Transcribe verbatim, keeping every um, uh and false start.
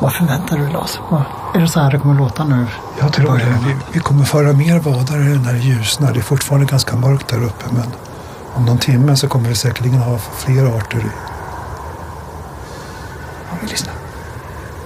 Vad förväntar du, Lars? Är det så här det kommer låta nu? Jag tror det. Vi, vi kommer föra mer vadare när det ljusnar. Det är fortfarande ganska mörkt där uppe, men om någon timme så kommer vi säkerligen ha fler arter i. Ja, vi lyssnar.